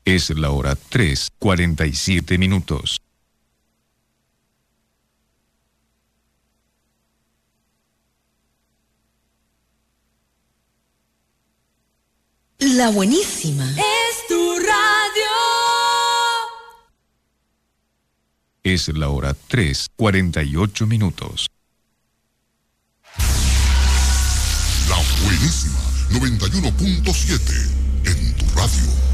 Es la hora 3:47. La buenísima. Es tu radio. Es la hora 3:48. La buenísima 91.7 en tu radio.